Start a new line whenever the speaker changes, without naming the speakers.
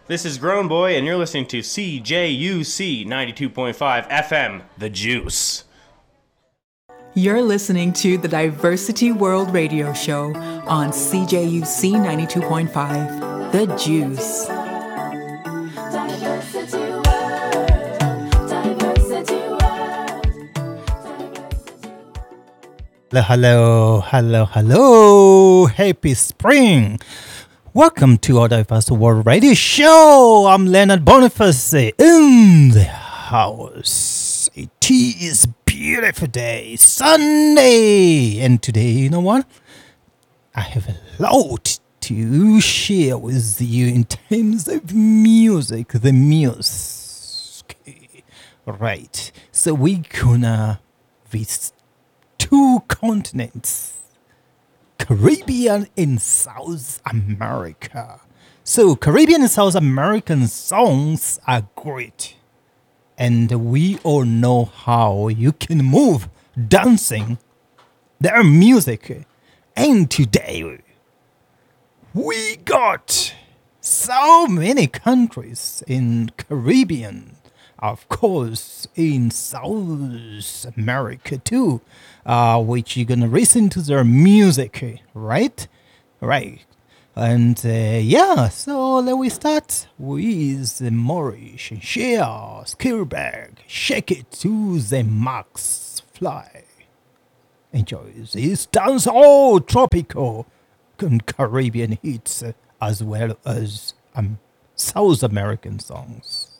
This is Grown Boy, and you're listening to CJUC 92.5 FM, The Juice.
You're listening to the Diversity World Radio Show on CJUC 92.5, The Juice.
Hello. Happy spring. Welcome to our Diverse World Radio Show. I'm Leonard Boniface in the house. It is beautiful day, Sunday. And today, you know what? I have a lot to share with you in terms of music, the music. Right. So we're gonna visit two continents, Caribbean and South America. So Caribbean and South American songs are great. And we all know how you can move dancing their music. And today we got so many countries in Caribbean, of course, in South America too, which you're gonna listen to their music, right? Right. And so let we start with Maurice Shea Skillberg, Shake It to the Max Fly. Enjoy this dancehall tropical Caribbean hits as well as South American songs.